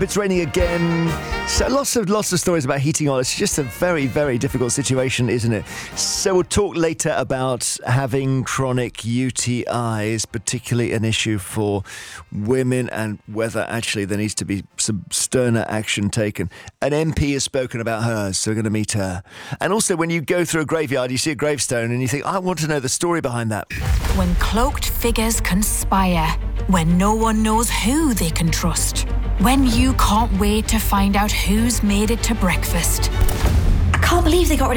It's raining again. So lots of stories about heating oil. It's just a very, very difficult situation, isn't it? So we'll talk later about having chronic UTIs, particularly an issue for women, and whether actually there needs to be some sterner action taken. An MP has spoken about hers, so we're going to meet her. And also, when you go through a graveyard, you see a gravestone and you think, I want to know the story behind that. When cloaked figures conspire, when no one knows who they can trust, when you can't wait to find out who's made it to breakfast. I can't believe they got rid of